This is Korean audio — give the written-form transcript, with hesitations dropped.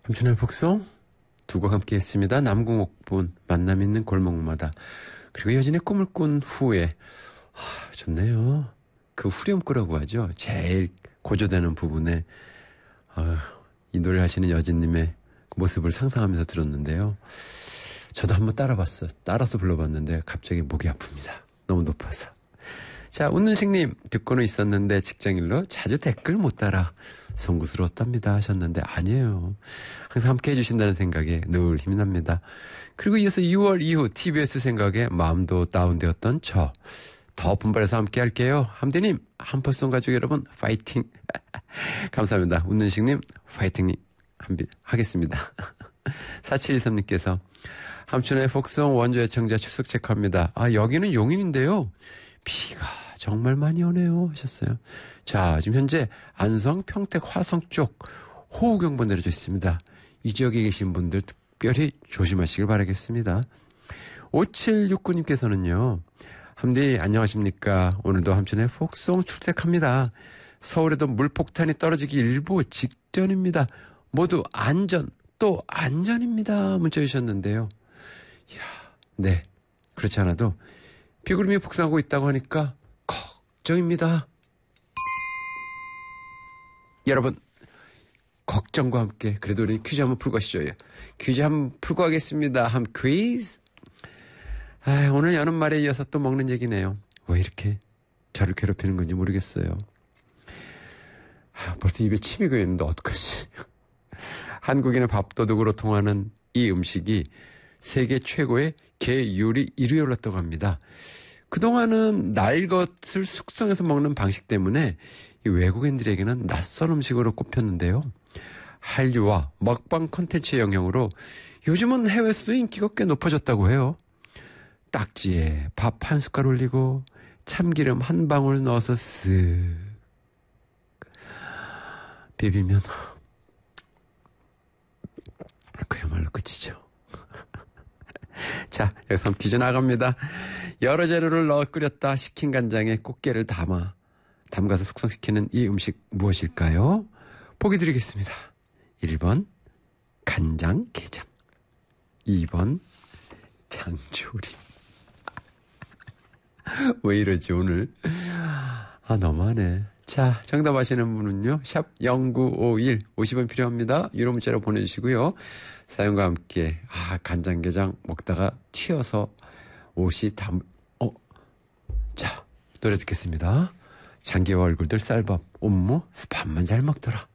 함춘의 복송 두 곡 함께 했습니다. 남궁옥분 만남 있는 골목마다, 그리고 여진의 꿈을 꾼 후에. 좋네요. 그 후렴구라고 하죠. 제일 고조되는 부분에 이 노래를 하시는 여진님의 모습을 상상하면서 들었는데요. 저도 한번 따라서 불러봤는데 갑자기 목이 아픕니다. 너무 높아서. 자, 웃는식님, 듣고는 있었는데 직장일로 자주 댓글 못 달아 송구스러웠답니다 하셨는데, 아니에요. 항상 함께 해주신다는 생각에 늘 힘이 납니다. 그리고 이어서 6월 이후 TBS 생각에 마음도 다운되었던 저, 더 분발해서 함께 할게요. 함대님, 한포송 가족 여러분 파이팅. 감사합니다. 웃는식님 파이팅님 하겠습니다. 4723님께서 함춘의 복송 원조 애청자 출석 체크합니다. 여기는 용인인데요, 비가 정말 많이 오네요 하셨어요. 자, 지금 현재 안성, 평택, 화성 쪽 호우경보 내려져 있습니다. 이 지역에 계신 분들 특별히 조심하시길 바라겠습니다. 5769님께서는요, 함디 안녕하십니까. 오늘도 함춘의 복송 출첵합니다. 서울에도 물폭탄이 떨어지기 일보 직전입니다. 모두 안전 또 안전입니다 문자 주셨는데요. 네, 그렇지 않아도 비구름이 북상하고 있다고 하니까 걱정입니다. 여러분, 걱정과 함께 그래도 우리 퀴즈 한번 풀고 가시죠. 퀴즈 한번 풀고 가겠습니다. 한 퀴즈. 오늘 여는 말에 이어서 또 먹는 얘기네요. 왜 이렇게 저를 괴롭히는 건지 모르겠어요. 벌써 입에 침이 고이는데 어떡하지. 한국인의 밥도둑으로 통하는 이 음식이 세계 최고의 게 요리 1위에 올랐다고 합니다. 그동안은 날 것을 숙성해서 먹는 방식 때문에 이 외국인들에게는 낯선 음식으로 꼽혔는데요. 한류와 먹방 콘텐츠의 영향으로 요즘은 해외에서도 인기가 꽤 높아졌다고 해요. 딱지에 밥 한 숟갈 올리고 참기름 한 방울 넣어서 쓱 비비면 그야말로 끝이죠. 자, 여기서 한번 퀴즈 나갑니다. 여러 재료를 넣어 끓였다 식힌 간장에 꽃게를 담가서 숙성시키는 이 음식 무엇일까요? 보기 드리겠습니다. 1번 간장게장, 2번 장조림. 왜 이러지 오늘. 너무하네. 자, 정답 아시는 분은요, 샵 0951 50원 필요합니다. 유료 문자로 보내주시고요. 사연과 함께 간장게장 먹다가 튀어서 옷이 자, 노래 듣겠습니다. 장기와 얼굴들 쌀밥 옴무 밥만 잘 먹더라.